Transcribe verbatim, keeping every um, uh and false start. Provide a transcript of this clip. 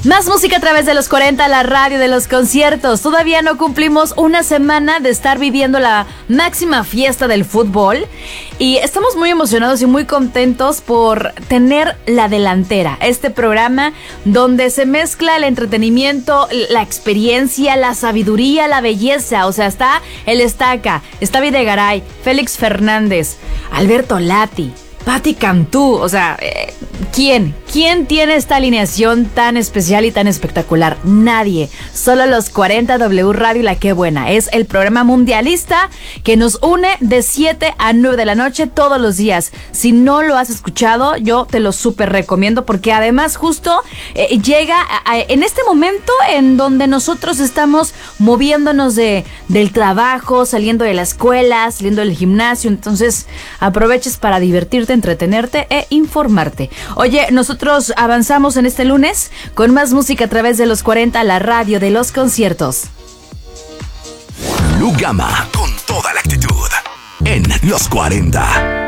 Más música a través de los cuarenta, la radio de los conciertos. Todavía no cumplimos una semana de estar viviendo la máxima fiesta del fútbol y estamos muy emocionados y muy contentos por tener La Delantera, este programa donde se mezcla el entretenimiento, la experiencia, la sabiduría, la belleza. O sea, está el Estaca, está Videgaray, Félix Fernández, Alberto Lati, Patti Cantú. O sea, eh, ¿quién? ¿Quién tiene esta alineación tan especial y tan espectacular? Nadie. Solo los cuarenta W Radio La Qué Buena. Es el programa mundialista que nos une de siete a nueve de la noche todos los días. Si no lo has escuchado, yo te lo súper recomiendo porque además justo eh, llega a, a, en este momento en donde nosotros estamos moviéndonos de, del trabajo, saliendo de la escuela, saliendo del gimnasio. Entonces aproveches para divertirte, entretenerte e informarte. Oye, nosotros avanzamos en este lunes con más música a través de los cuarenta, la radio de los conciertos. Lu Gama, con toda la actitud, en los cuarenta.